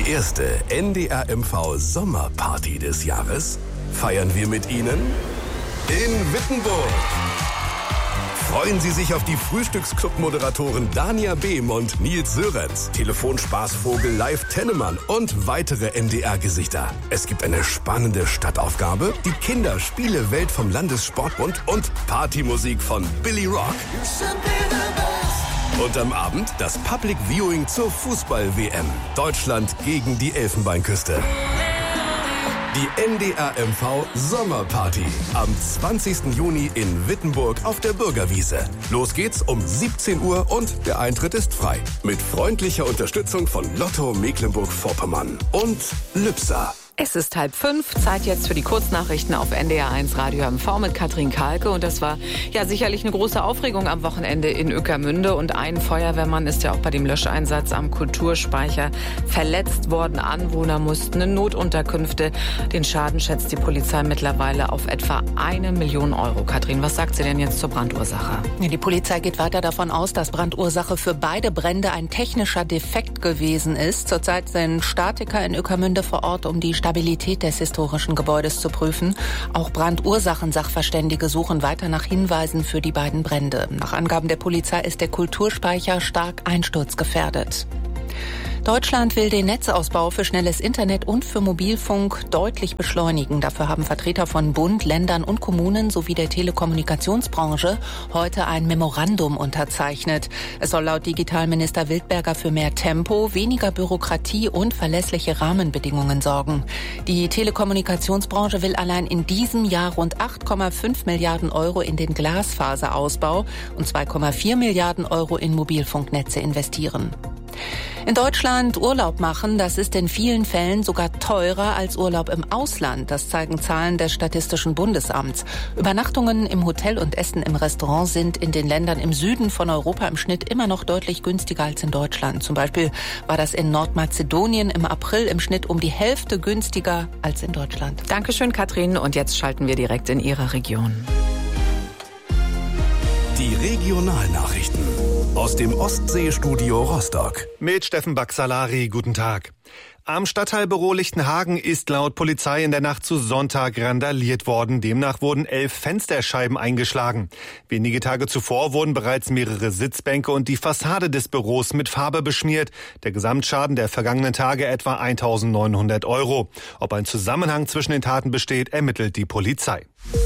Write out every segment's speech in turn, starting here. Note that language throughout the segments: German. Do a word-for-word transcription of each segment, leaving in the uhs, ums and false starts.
Die erste N D R M V Sommerparty des Jahres feiern wir mit Ihnen in Wittenburg. Freuen Sie sich auf die Frühstücksclub-Moderatoren Dania Behm und Nils Sörenz, Telefonspaßvogel Live Tennemann und weitere N D R-Gesichter. Es gibt eine spannende Stadtaufgabe, die Kinderspiele-Welt vom Landessportbund und Partymusik von Billy Rock. Und am Abend das Public Viewing zur Fußball-W M. Deutschland gegen die Elfenbeinküste. Die N D R M V Sommerparty am zwanzigsten Juni in Wittenburg auf der Bürgerwiese. Los geht's um siebzehn Uhr und der Eintritt ist frei. Mit freundlicher Unterstützung von Lotto Mecklenburg-Vorpommern und Lübser. Es ist halb fünf, Zeit jetzt für die Kurznachrichten auf N D R eins Radio M V mit Katrin Kalke. Und das war ja sicherlich eine große Aufregung am Wochenende in Ueckermünde. Und ein Feuerwehrmann ist ja auch bei dem Löscheinsatz am Kulturspeicher verletzt worden. Anwohner mussten in Notunterkünfte. Den Schaden schätzt die Polizei mittlerweile auf etwa eine Million Euro. Katrin, was sagt sie denn jetzt zur Brandursache? Die Polizei geht weiter davon aus, dass Brandursache für beide Brände ein technischer Defekt gewesen ist. Zurzeit sind Statiker in Ueckermünde vor Ort, um die Stabilität des historischen Gebäudes zu prüfen. Auch Brandursachensachverständige suchen weiter nach Hinweisen für die beiden Brände. Nach Angaben der Polizei ist der Kulturspeicher stark einsturzgefährdet. Deutschland will den Netzausbau für schnelles Internet und für Mobilfunk deutlich beschleunigen. Dafür haben Vertreter von Bund, Ländern und Kommunen sowie der Telekommunikationsbranche heute ein Memorandum unterzeichnet. Es soll laut Digitalminister Wildberger für mehr Tempo, weniger Bürokratie und verlässliche Rahmenbedingungen sorgen. Die Telekommunikationsbranche will allein in diesem Jahr rund acht Komma fünf Milliarden Euro in den Glasfaserausbau und zwei Komma vier Milliarden Euro in Mobilfunknetze investieren. In Deutschland Urlaub machen, das ist in vielen Fällen sogar teurer als Urlaub im Ausland. Das zeigen Zahlen des Statistischen Bundesamts. Übernachtungen im Hotel und Essen im Restaurant sind in den Ländern im Süden von Europa im Schnitt immer noch deutlich günstiger als in Deutschland. Zum Beispiel war das in Nordmazedonien im April im Schnitt um die Hälfte günstiger als in Deutschland. Dankeschön, Katrin. Und jetzt schalten wir direkt in Ihre Region. Die Regionalnachrichten aus dem Ostseestudio Rostock. Mit Steffen Baxalari, guten Tag. Am Stadtteilbüro Lichtenhagen ist laut Polizei in der Nacht zu Sonntag randaliert worden. Demnach wurden elf Fensterscheiben eingeschlagen. Wenige Tage zuvor wurden bereits mehrere Sitzbänke und die Fassade des Büros mit Farbe beschmiert. Der Gesamtschaden der vergangenen Tage etwa eintausendneunhundert Euro. Ob ein Zusammenhang zwischen den Taten besteht, ermittelt die Polizei.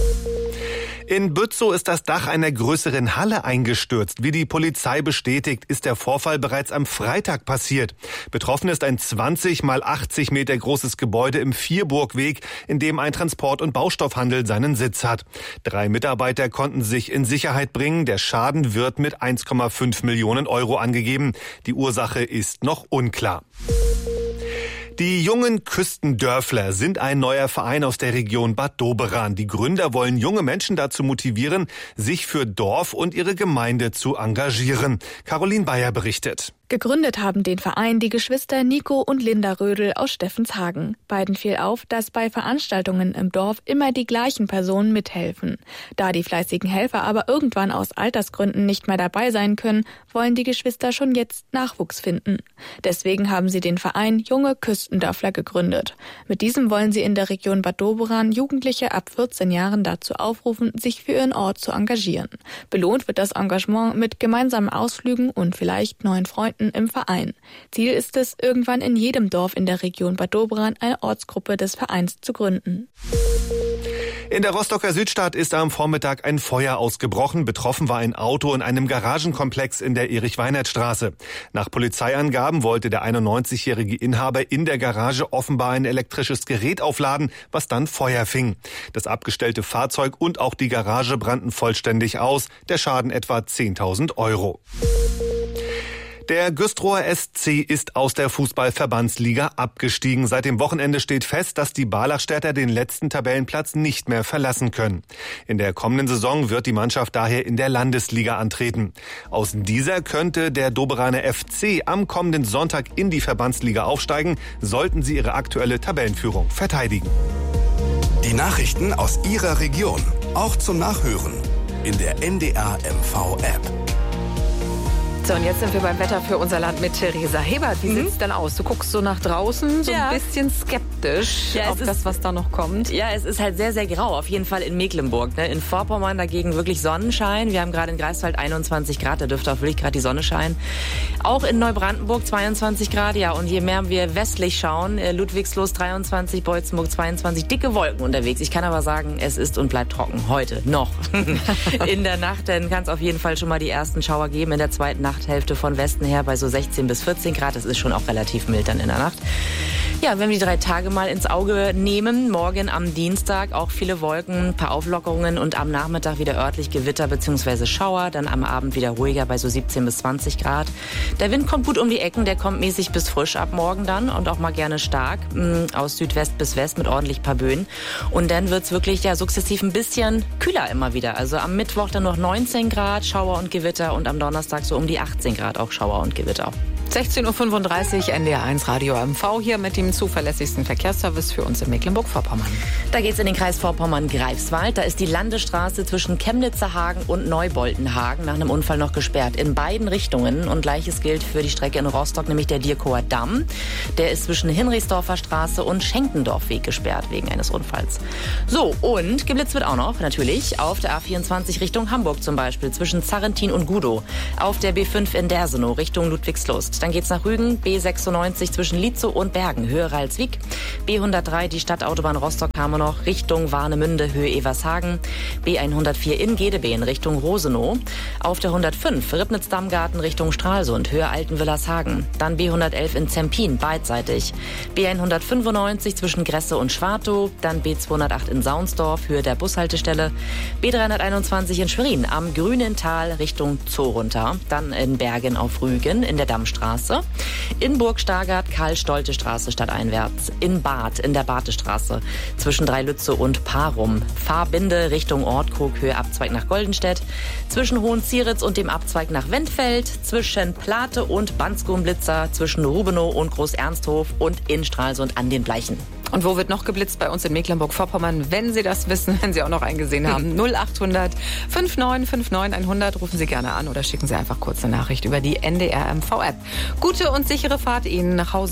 In Bützow ist das Dach einer größeren Halle eingestürzt. Wie die Polizei bestätigt, ist der Vorfall bereits am Freitag passiert. Betroffen ist ein zwanzig mal achtzig Meter großes Gebäude im Vierburgweg, in dem ein Transport- und Baustoffhandel seinen Sitz hat. Drei Mitarbeiter konnten sich in Sicherheit bringen. Der Schaden wird mit eins Komma fünf Millionen Euro angegeben. Die Ursache ist noch unklar. Die jungen Küstendörfler sind ein neuer Verein aus der Region Bad Doberan. Die Gründer wollen junge Menschen dazu motivieren, sich für Dorf und ihre Gemeinde zu engagieren. Caroline Bayer berichtet. Gegründet haben den Verein die Geschwister Nico und Linda Rödel aus Steffenshagen. Beiden fiel auf, dass bei Veranstaltungen im Dorf immer die gleichen Personen mithelfen. Da die fleißigen Helfer aber irgendwann aus Altersgründen nicht mehr dabei sein können, wollen die Geschwister schon jetzt Nachwuchs finden. Deswegen haben sie den Verein Junge Küstendörfler gegründet. Mit diesem wollen sie in der Region Bad Doberan Jugendliche ab vierzehn Jahren dazu aufrufen, sich für ihren Ort zu engagieren. Belohnt wird das Engagement mit gemeinsamen Ausflügen und vielleicht neuen Freunden im Verein. Ziel ist es, irgendwann in jedem Dorf in der Region Bad Doberan eine Ortsgruppe des Vereins zu gründen. In der Rostocker Südstadt ist am Vormittag ein Feuer ausgebrochen. Betroffen war ein Auto in einem Garagenkomplex in der Erich-Weinert-Straße. Nach Polizeiangaben wollte der einundneunzigjährige Inhaber in der Garage offenbar ein elektrisches Gerät aufladen, was dann Feuer fing. Das abgestellte Fahrzeug und auch die Garage brannten vollständig aus. Der Schaden etwa zehntausend Euro. Der Güstrower S C ist aus der Fußballverbandsliga abgestiegen. Seit dem Wochenende steht fest, dass die Barlachstädter den letzten Tabellenplatz nicht mehr verlassen können. In der kommenden Saison wird die Mannschaft daher in der Landesliga antreten. Aus dieser könnte der Doberaner F C am kommenden Sonntag in die Verbandsliga aufsteigen, sollten sie ihre aktuelle Tabellenführung verteidigen. Die Nachrichten aus Ihrer Region, auch zum Nachhören in der N D R M V App. So, und jetzt sind wir beim Wetter für unser Land mit Theresa Hebert. Wie mhm. sieht's denn aus? Du guckst so nach draußen, so ja. ein bisschen skeptisch ja, auf ist, das, was da noch kommt. Ja, es ist halt sehr, sehr grau. Auf jeden Fall in Mecklenburg. Ne? In Vorpommern dagegen wirklich Sonnenschein. Wir haben gerade in Greifswald einundzwanzig Grad. Da dürfte auch wirklich gerade die Sonne scheinen. Auch in Neubrandenburg zweiundzwanzig Grad. Ja, und je mehr wir westlich schauen, Ludwigslos dreiundzwanzig, Beutzenburg zweiundzwanzig. Dicke Wolken unterwegs. Ich kann aber sagen, es ist und bleibt trocken. Heute noch. In der Nacht dann kann es auf jeden Fall schon mal die ersten Schauer geben. In der zweiten Nachthälfte von Westen her bei so sechzehn bis vierzehn Grad. Das ist schon auch relativ mild dann in der Nacht. Ja, wenn wir die drei Tage mal ins Auge nehmen, morgen am Dienstag auch viele Wolken, ein paar Auflockerungen und am Nachmittag wieder örtlich Gewitter bzw. Schauer, dann am Abend wieder ruhiger bei so siebzehn bis zwanzig Grad. Der Wind kommt gut um die Ecken, der kommt mäßig bis frisch ab morgen dann und auch mal gerne stark, aus Südwest bis West mit ordentlich paar Böen. Und dann wird's wirklich ja sukzessiv ein bisschen kühler immer wieder. Also am Mittwoch dann noch neunzehn Grad, Schauer und Gewitter und am Donnerstag so um die achtzehn Grad auch Schauer und Gewitter. sechzehn Uhr fünfunddreißig, N D R eins Radio M V hier mit dem zuverlässigsten Verkehrsservice für uns in Mecklenburg-Vorpommern. Da geht's in den Kreis Vorpommern-Greifswald. Da ist die Landesstraße zwischen Chemnitzer-Hagen und Neuboltenhagen nach einem Unfall noch gesperrt. In beiden Richtungen. Und Gleiches gilt für die Strecke in Rostock, nämlich der Dierkower Damm. Der ist zwischen Hinrichsdorfer Straße und Schenkendorfweg gesperrt wegen eines Unfalls. So, und geblitzt wird auch noch, natürlich, auf der A vierundzwanzig Richtung Hamburg zum Beispiel, zwischen Zarrentin und Gudow. Auf der B fünf in Dersenow Richtung Ludwigslust. Dann geht's nach Rügen, B sechsundneunzig zwischen Lietzow und Bergen, Höhe Ralswiek. B hundertdrei, die Stadtautobahn Rostock haben wir noch, Richtung Warnemünde, Höhe Evershagen. B hundertvier in Gedebeen, Richtung Rosenow. Auf der hundertfünf, Ribnitz-Dammgarten, Richtung Stralsund, Höhe Altenwillershagen. Dann B hundertelf in Zempin, beidseitig. B hundertfünfundneunzig zwischen Gresse und Schwartow. Dann B zweihundertacht in Saunsdorf, Höhe der Bushaltestelle. B dreihunderteinundzwanzig in Schwerin, am Grünen Tal, Richtung Zoo runter. Dann in Bergen auf Rügen, in der Dammstraße. In Burg-Stargard, Karl-Stolte-Straße stadteinwärts. In Bad, in der Batestraße. Zwischen Dreilütze und Parum. Fahrbinde Richtung Ortkrug, Höhe Abzweig nach Goldenstedt. Zwischen Hohenzieritz und dem Abzweig nach Wendfeld. Zwischen Plate und Bandskum-Blitzer. Zwischen Rubenow und Groß-Ernsthof. Und in Stralsund an den Bleichen. Und wo wird noch geblitzt? Bei uns in Mecklenburg-Vorpommern, wenn Sie das wissen, wenn Sie auch noch eingesehen haben. null achthundert neunundfünfzig neunundfünfzig hundert rufen Sie gerne an oder schicken Sie einfach kurz eine Nachricht über die N D R M V App. Gute und sichere Fahrt Ihnen nach Hause.